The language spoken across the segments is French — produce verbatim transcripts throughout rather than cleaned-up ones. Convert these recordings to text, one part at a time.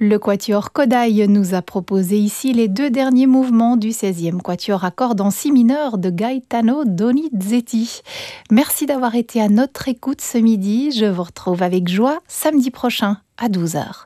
Le quatuor Kodály nous a proposé ici les deux derniers mouvements du seizième quatuor à cordes en si mineur de Gaetano Donizetti. Merci d'avoir été à notre écoute ce midi. Je vous retrouve avec joie samedi prochain à douze heures.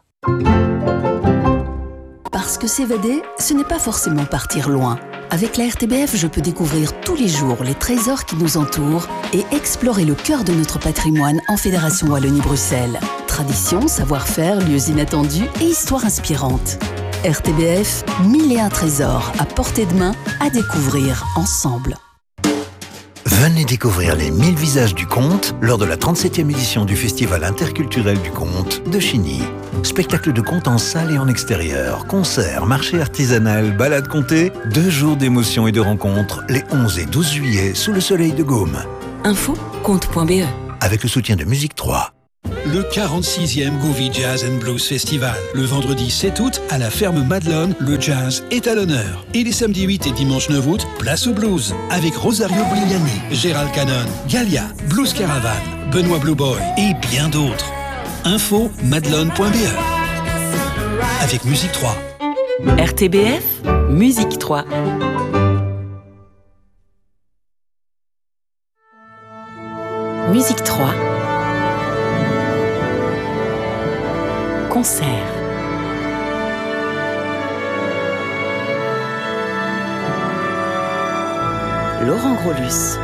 Parce que s'évader, ce n'est pas forcément partir loin. Avec la R T B F, je peux découvrir tous les jours les trésors qui nous entourent et explorer le cœur de notre patrimoine en Fédération Wallonie-Bruxelles. Tradition, savoir-faire, lieux inattendus et histoires inspirantes. R T B F, mille et un trésors à portée de main à découvrir ensemble. Venez découvrir les mille visages du conte lors de la trente-septième édition du Festival interculturel du conte de Chigny. Spectacle de conte en salle et en extérieur, concerts, marché artisanal, balade contée, deux jours d'émotions et de rencontres les onze et douze juillet sous le soleil de Gaume. Info, conte point b e. Avec le soutien de Musique trois. Le quarante-sixième Gouvy Jazz and Blues Festival. Le vendredi sept août, à la ferme Madelon, le jazz est à l'honneur. Et les samedis huit et dimanche neuf août, place au blues. Avec Rosario Blignani, Gérald Cannon, Galia, Blues Caravan, Benoît Blue Boy et bien d'autres. Info, madelon point b e. Avec Musique trois. R T B F, Musique trois. Musique trois. Concert. Laurent Grolus.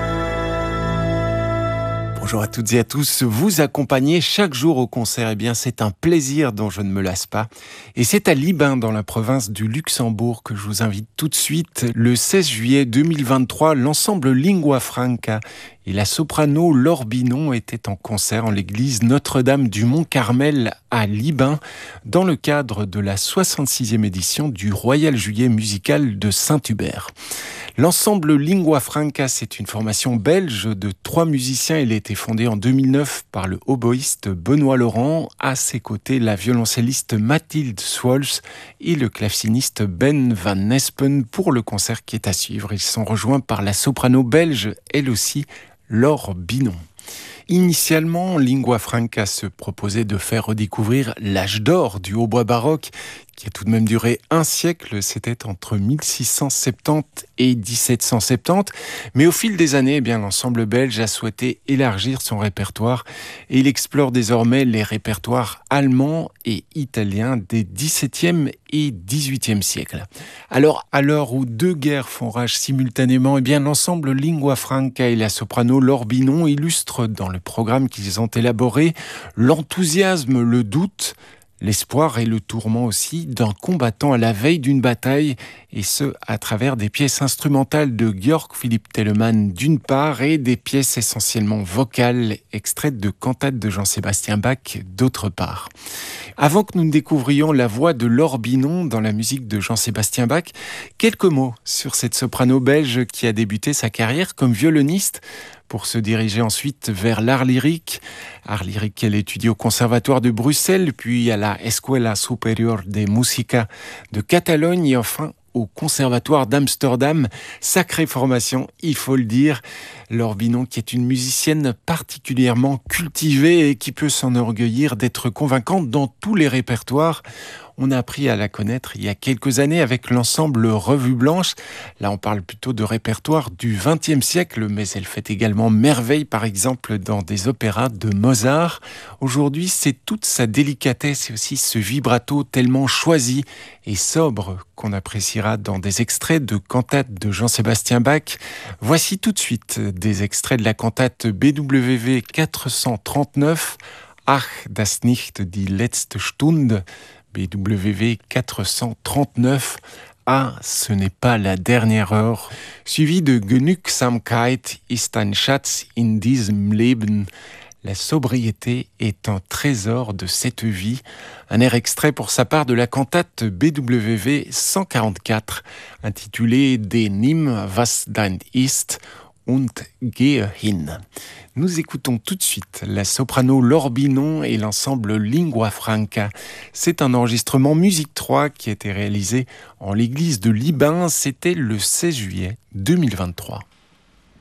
Bonjour à toutes et à tous, vous accompagner chaque jour au concert, eh bien c'est un plaisir dont je ne me lasse pas. Et c'est à Libin, dans la province du Luxembourg, que je vous invite tout de suite. Le seize juillet deux mille vingt-trois, l'ensemble Lingua Franca et la soprano Laure Binon étaient en concert en l'église Notre-Dame du Mont-Carmel à Libin, dans le cadre de la soixante-sixième édition du Royal Juillet musical de Saint-Hubert. L'ensemble Lingua Franca, c'est une formation belge de trois musiciens. Il a été fondé en deux mille neuf par le oboïste Benoît Laurent. À ses côtés, la violoncelliste Mathilde Swolz et le claveciniste Ben Van Nespen pour le concert qui est à suivre. Ils sont rejoints par la soprano belge, elle aussi, Laure Binon. Initialement, Lingua Franca se proposait de faire redécouvrir l'âge d'or du hautbois baroque, qui a tout de même duré un siècle. C'était entre mille six cent soixante-dix et dix-sept cent soixante-dix. Mais au fil des années, eh bien, l'ensemble belge a souhaité élargir son répertoire et il explore désormais les répertoires allemands et italiens des dix-septième et dix-huitième siècles. Alors, à l'heure où deux guerres font rage simultanément, eh bien, l'ensemble Lingua Franca et la soprano Laure Binon illustrent dans le programme qu'ils ont élaboré l'enthousiasme, le doute, l'espoir et le tourment aussi d'un combattant à la veille d'une bataille, et ce, à travers des pièces instrumentales de Georg Philipp Telemann d'une part et des pièces essentiellement vocales extraites de cantates de Jean-Sébastien Bach d'autre part. Avant que nous ne découvrions la voix de Laure Binon dans la musique de Jean-Sébastien Bach, quelques mots sur cette soprano belge qui a débuté sa carrière comme violoniste pour se diriger ensuite vers l'art lyrique. Art lyrique qu'elle étudie au Conservatoire de Bruxelles, puis à la Escuela Superior de Música de Catalogne et enfin au Conservatoire d'Amsterdam. Sacrée formation, il faut le dire. Laure Binon, qui est une musicienne particulièrement cultivée et qui peut s'enorgueillir d'être convaincante dans tous les répertoires. On a appris à la connaître il y a quelques années avec l'ensemble Revue Blanche. Là, on parle plutôt de répertoire du vingtième siècle, mais elle fait également merveille, par exemple, dans des opéras de Mozart. Aujourd'hui, c'est toute sa délicatesse et aussi ce vibrato tellement choisi et sobre qu'on appréciera dans des extraits de cantates de Jean-Sébastien Bach. Voici tout de suite des extraits de la cantate B W V quatre cent trente-neuf, Ach, das nicht die letzte Stunde, B W V quatre cent trente-neuf, Ah, ce n'est pas la dernière heure, suivi de Genügsamkeit ist ein Schatz in diesem Leben. La sobriété est un trésor de cette vie. Un air extrait pour sa part de la cantate B W V cent quarante-quatre, intitulée De nimm was dein ist und gehe hin. Nous écoutons tout de suite la soprano Laure Binon et l'ensemble Lingua Franca. C'est un enregistrement Musique trois qui a été réalisé en l'église de Libin. C'était le seize juillet deux mille vingt-trois.